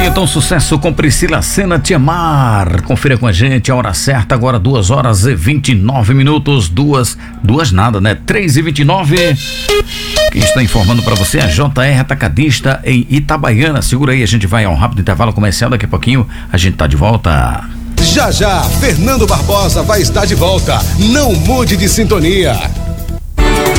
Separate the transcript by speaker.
Speaker 1: Então, sucesso com Priscila Senna, Te Amar. Confira com a gente a hora certa, agora 2h29. Duas nada, né? 3h29. Quem está informando para você é a JR Atacadista em Itabaiana. Segura aí, a gente vai a um rápido intervalo comercial, daqui a pouquinho a gente tá de volta.
Speaker 2: Já, Fernando Barbosa vai estar de volta. Não mude de sintonia.